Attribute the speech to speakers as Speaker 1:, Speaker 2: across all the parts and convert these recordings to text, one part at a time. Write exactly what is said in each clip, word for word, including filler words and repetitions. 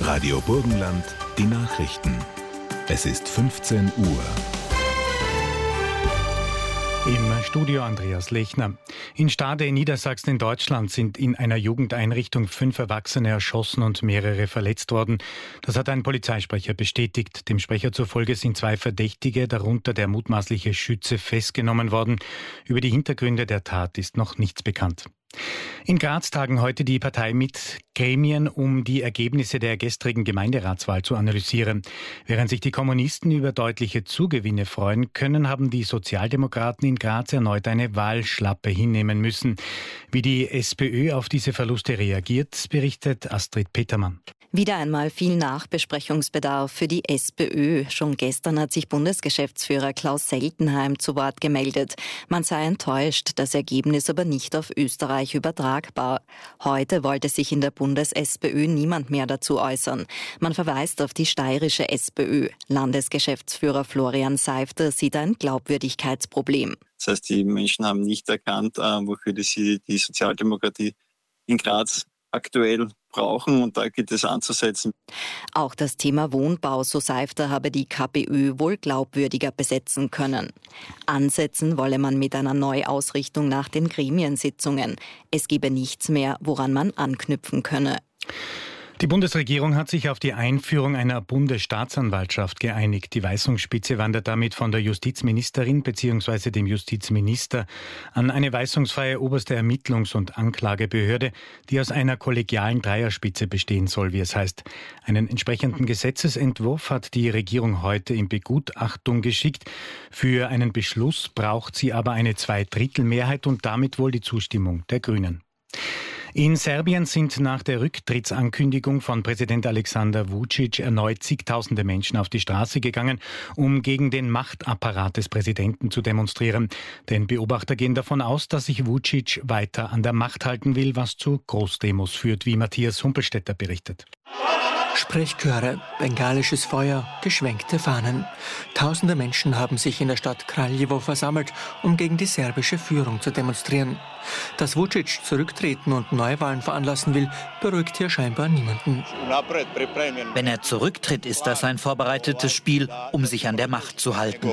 Speaker 1: Radio Burgenland, die Nachrichten. Es ist fünfzehn Uhr.
Speaker 2: Im Studio Andreas Lechner. In Stade in Niedersachsen in Deutschland sind in einer Jugendeinrichtung fünf Erwachsene erschossen und mehrere verletzt worden. Das hat ein Polizeisprecher bestätigt. Dem Sprecher zufolge sind zwei Verdächtige, darunter der mutmaßliche Schütze, festgenommen worden. Über die Hintergründe der Tat ist noch nichts bekannt. In Graz tagen heute die Parteimitgremien, um die Ergebnisse der gestrigen Gemeinderatswahl zu analysieren. Während sich die Kommunisten über deutliche Zugewinne freuen können, haben die Sozialdemokraten in Graz erneut eine Wahlschlappe hinnehmen müssen. Wie die SPÖ auf diese Verluste reagiert, berichtet Astrid Petermann.
Speaker 3: Wieder einmal viel Nachbesprechungsbedarf für die SPÖ. Schon gestern hat sich Bundesgeschäftsführer Klaus Seltenheim zu Wort gemeldet. Man sei enttäuscht, das Ergebnis aber nicht auf Österreich übertragbar. Heute wollte sich in der Bundes-SPÖ niemand mehr dazu äußern. Man verweist auf die steirische SPÖ. Landesgeschäftsführer Florian Seifter sieht ein Glaubwürdigkeitsproblem.
Speaker 4: Das heißt, die Menschen haben nicht erkannt, wofür sie die Sozialdemokratie in Graz aktuell brauchen, und da gilt es anzusetzen.
Speaker 3: Auch das Thema Wohnbau, so Seifter, habe die KPÖ wohl glaubwürdiger besetzen können. Ansetzen wolle man mit einer Neuausrichtung nach den Gremiensitzungen. Es gebe nichts mehr, woran man anknüpfen könne.
Speaker 2: Die Bundesregierung hat sich auf die Einführung einer Bundesstaatsanwaltschaft geeinigt. Die Weisungsspitze wandert damit von der Justizministerin bzw. dem Justizminister an eine weisungsfreie oberste Ermittlungs- und Anklagebehörde, die aus einer kollegialen Dreierspitze bestehen soll, wie es heißt. Einen entsprechenden Gesetzesentwurf hat die Regierung heute in Begutachtung geschickt. Für einen Beschluss braucht sie aber eine Zweidrittelmehrheit und damit wohl die Zustimmung der Grünen. In Serbien sind nach der Rücktrittsankündigung von Präsident Alexander Vučić erneut zigtausende Menschen auf die Straße gegangen, um gegen den Machtapparat des Präsidenten zu demonstrieren. Denn Beobachter gehen davon aus, dass sich Vučić weiter an der Macht halten will, was zu Großdemos führt, wie Matthias Humpelstädter berichtet.
Speaker 5: Sprechchöre, bengalisches Feuer, geschwenkte Fahnen. Tausende Menschen haben sich in der Stadt Kraljevo versammelt, um gegen die serbische Führung zu demonstrieren. Dass Vučić zurücktreten und Neuwahlen veranlassen will, beruhigt hier scheinbar niemanden.
Speaker 6: Wenn er zurücktritt, ist das ein vorbereitetes Spiel, um sich an der Macht zu halten.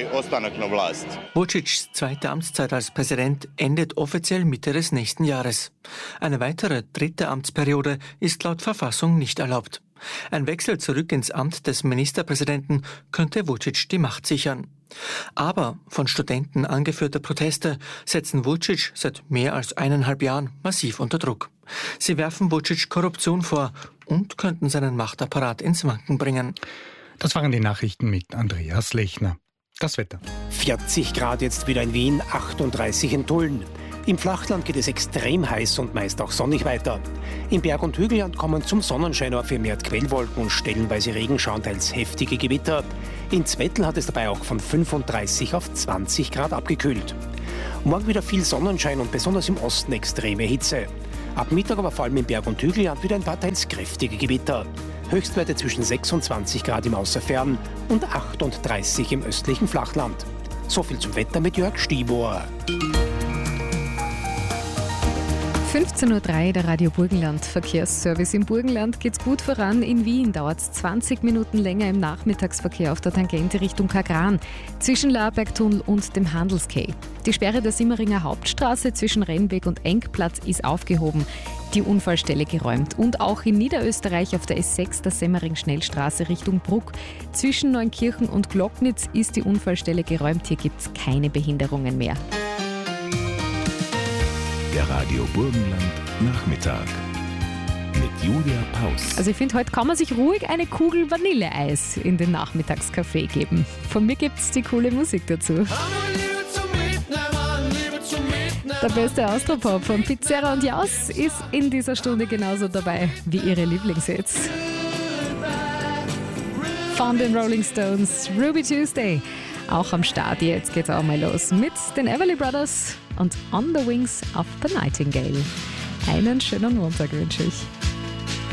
Speaker 5: Vučićs zweite Amtszeit als Präsident endet offiziell Mitte des nächsten Jahres. Eine weitere dritte Amtsperiode ist laut Verfassung nicht erlaubt. Ein Wechsel zurück ins Amt des Ministerpräsidenten könnte Vučić die Macht sichern. Aber von Studenten angeführte Proteste setzen Vučić seit mehr als eineinhalb Jahren massiv unter Druck. Sie werfen Vučić Korruption vor und könnten seinen Machtapparat ins Wanken bringen.
Speaker 2: Das waren die Nachrichten mit Andreas Lechner. Das Wetter.
Speaker 7: vierzig Grad jetzt wieder in Wien, achtunddreißig in Tulln. Im Flachland geht es extrem heiß und meist auch sonnig weiter. Im Berg- und Hügelland kommen zum Sonnenschein auch vermehrt Quellwolken und stellenweise Regenschauer, teils heftige Gewitter. In Zwettl hat es dabei auch von fünfunddreißig auf zwanzig Grad abgekühlt. Morgen wieder viel Sonnenschein und besonders im Osten extreme Hitze. Ab Mittag aber vor allem im Berg- und Hügelland wieder ein paar teils kräftige Gewitter. Höchstwerte zwischen sechsundzwanzig Grad im Außerfern und achtunddreißig im östlichen Flachland. So viel zum Wetter mit Jörg Stibor.
Speaker 8: fünfzehn Uhr drei, der Radio Burgenland Verkehrsservice. Im Burgenland geht's gut voran. In Wien dauert es zwanzig Minuten länger im Nachmittagsverkehr auf der Tangente Richtung Kagran zwischen Laerbergtunnel und dem Handels-Quai. Die Sperre der Simmeringer Hauptstraße zwischen Rennweg und Engplatz ist aufgehoben, die Unfallstelle geräumt. Und auch in Niederösterreich auf der S sechs der Semmering-Schnellstraße Richtung Bruck zwischen Neunkirchen und Glocknitz ist die Unfallstelle geräumt. Hier gibt's keine Behinderungen mehr.
Speaker 1: Der Radio Burgenland Nachmittag mit Julia Paus.
Speaker 8: Also ich finde, heute kann man sich ruhig eine Kugel Vanilleeis in den Nachmittagskaffee geben. Von mir gibt es die coole Musik dazu. Der beste Austropop von Pizzerra und Jaus ist in dieser Stunde genauso dabei wie ihre Lieblingshits. Von den Rolling Stones, Ruby Tuesday. Auch am Start, jetzt geht's auch mal los mit den Everly Brothers und On the Wings of the Nightingale. Einen schönen Montag wünsche ich.